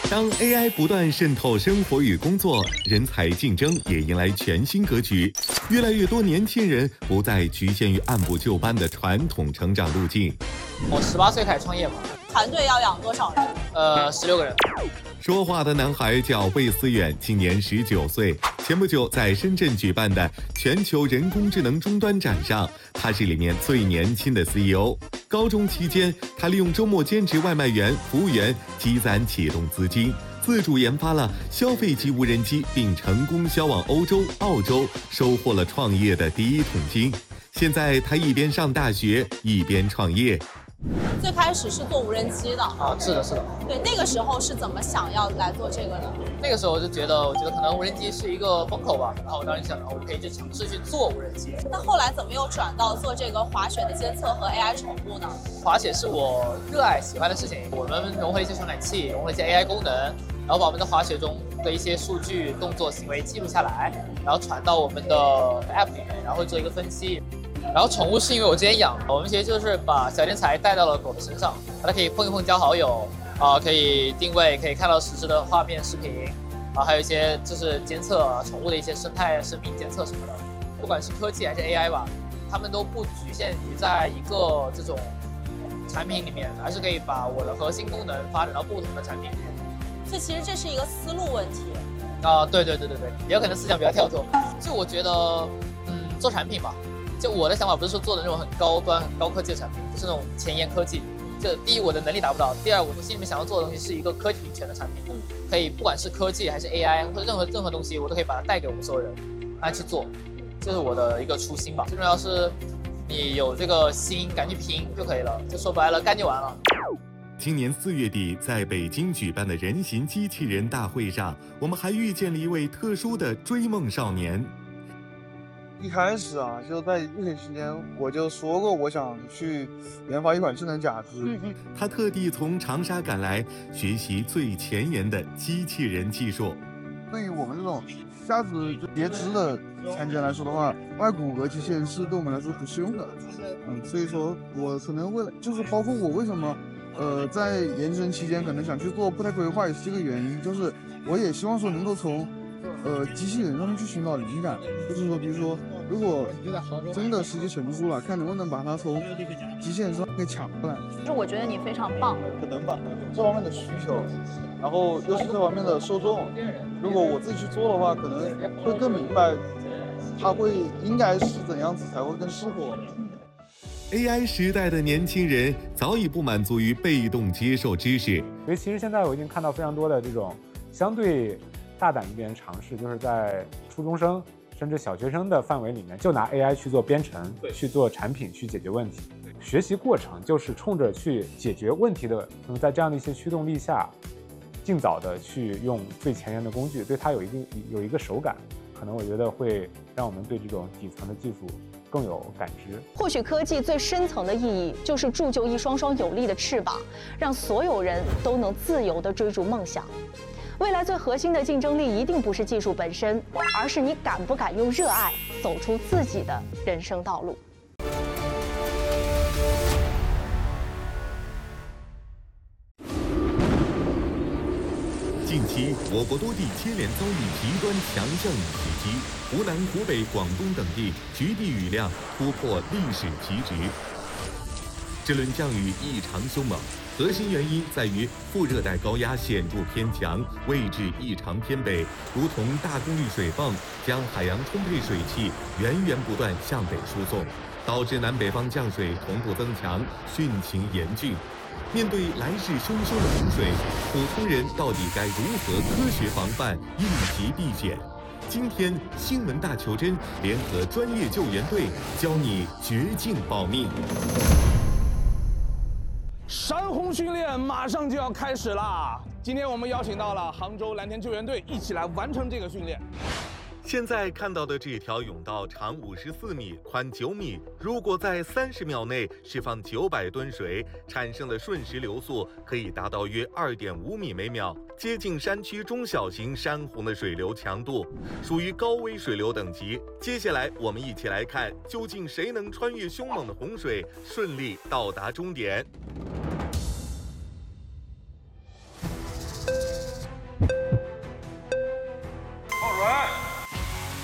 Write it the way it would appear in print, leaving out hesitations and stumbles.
当 AI 不断渗透生活与工作，人才竞争也迎来全新格局。越来越多年轻人不再局限于按部就班的传统成长路径。 我18岁开始创业嘛， 团队要养多少人 ？16个人。 说话的男孩叫魏思远，今年19岁。前不久在深圳举办的全球人工智能终端展上，他是里面最年轻的 CEO。高中期间，他利用周末兼职外卖员、服务员积攒启动资金，自主研发了消费级无人机，并成功销往欧洲、澳洲，收获了创业的第一桶金。现在他一边上大学，一边创业。 最开始是做无人机的是的。 对，那个时候是怎么想要来做这个的？ 那个时候我觉得可能无人机是一个风口吧，然后我当时想，我可以去尝试去做无人机。 那后来怎么又转到做这个滑雪的监测和 AI 宠物呢？ 滑雪是我热爱喜欢的事情，我们融合了一些传感器，融合了一些 AI 功能，然后把我们的滑雪中的一些数据、动作、行为记录下来，然后传到我们的 App 里面，然后做一个分析。然后宠物是因为我之前养，我们其实就是把小天才带到了狗的身上，它可以碰一碰交好友，可以定位，可以看到实时的画面、视频，还有一些就是监测宠物的一些生态、生命监测什么的。不管是科技还是 AI 吧，它们都不局限于在一个这种产品里面，而是可以把我的核心功能发展到不同的产品里面。 所以其实这是一个思路问题。 对，也有可能思想比较跳脱。就我觉得，做产品吧。就我的想法不是说做的那种很高端、很高科技的产品，不是那种前沿科技。就第一，我的能力达不到；第二，我心里面想要做的东西是一个科技领全的产品，可以不管是科技还是 AI 或者任何东西，我都可以把它带给我们所有人，来去做。这是我的一个初心吧。最重要是你有这个心，敢去拼就可以了。就说白了，干就完了。 今年4月底，在北京举办的人形机器人大会上，我们还遇见了一位特殊的追梦少年。 一开始就在疫情期间，我就说过我想去研发一款智能假肢。 他特地从长沙赶来学习最前沿的机器人技术。 对于我们这种下肢截肢的残疾人来说的话，外骨骼机器人是对我们来说不适用的。所以说我可能就是包括我为什么在研究生期间可能想去做步态规划，也是这个原因，就是我也希望说能够从机器人上面去寻找灵感，就是说，比如说，如果真的时机成熟了，看能不能把它从机器人上给抢过来。 就是我觉得你非常棒， 可能吧，这方面的需求，然后又是这方面的受众，如果我自己去做的话，可能会更明白，它应该是怎样子才会更适合。 AI 时代的年轻人早已不满足于被动接受知识， 所以其实现在我已经看到非常多的这种相对大胆一点尝试，就是在初中生甚至小学生的范围里面，就拿 AI 去做编程，去做产品，去解决问题。学习过程就是冲着去解决问题的。那么在这样的一些驱动力下，尽早的去用最前沿的工具，对它有一个手感，可能我觉得会让我们对这种底层的技术更有感知。 或许科技最深层的意义就是铸就一双双有力的翅膀，让所有人都能自由地追逐梦想。未来最核心的竞争力一定不是技术本身，而是你敢不敢用热爱走出自己的人生道路。 近期，我国多地接连遭遇极端强降雨袭击，湖南、湖北、广东等地局地雨量突破历史极值。这轮降雨异常凶猛，核心原因在于副热带高压显著偏强，位置异常偏北，如同大功率水泵将海洋充沛水汽源源不断向北输送，导致南北方降水同步增强，汛情严峻。面对来势汹汹的洪水，普通人到底该如何科学防范、应急避险？今天新闻大求真联合专业救援队，教你绝境保命。 山洪训练马上就要开始啦！今天我们邀请到了杭州蓝天救援队，一起来完成这个训练。 现在看到的这条甬道长54米，宽9米。如果在30秒内释放900吨水，产生的瞬时流速可以达到约2.5米每秒，接近山区中小型山洪的水流强度，属于高危水流等级。接下来，我们一起来看，究竟谁能穿越凶猛的洪水，顺利到达终点？